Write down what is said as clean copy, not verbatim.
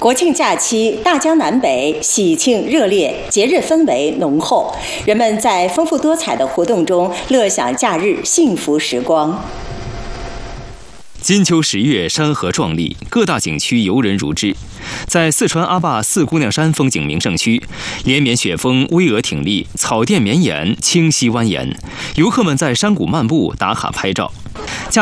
国庆假期，大江南北喜庆热烈，节日氛围浓厚，人们在丰富多彩的活动中乐享假日幸福时光。 金秋10月，山河壮丽，各大景区游人如织。在四川阿坝四姑娘山风景名胜区，连绵雪峰巍峨挺立，草甸绵延，清溪蜿蜒，游客们在山谷漫步、打卡拍照。